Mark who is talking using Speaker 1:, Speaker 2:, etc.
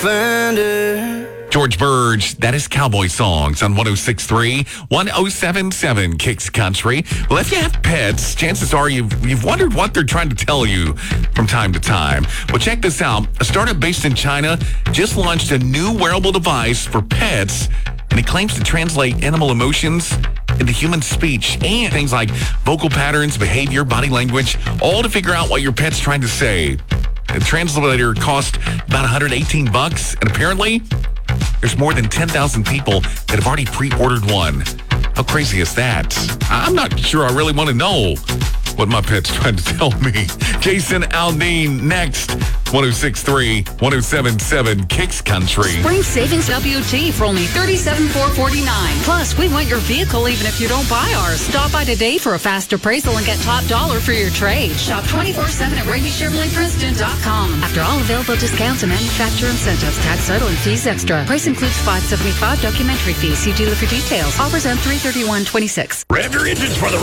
Speaker 1: George Burge, that is Cowboy Songs on 106.3, 107.7 Kicks Country. Well, if you have pets, chances are you've wondered what they're trying to tell you from time to time. Well, check this out. A startup based in China just launched a new wearable device for pets, and it claims to translate animal emotions into human speech and things like vocal patterns, behavior, body language, all to figure out what your pet's trying to say. The translator cost about $118, and apparently there's more than 10,000 people that have already pre-ordered one. How crazy is that? I'm not sure I really want to know what my pet's trying to tell me. Jason Aldean next. 106.3, 107.7 Kicks Country.
Speaker 2: Spring Savings WT for only $37,449. Plus, we want your vehicle even if you don't buy ours. Stop by today for a fast appraisal and get top dollar for your trade. Shop 24/7 at RabyChevroletPrinceton.com. After all available discounts and manufacturer incentives, tax title and fees extra. Price includes $575 documentary fees. See dealer for details. Offers end 3/31/26.
Speaker 3: Rev your engines for the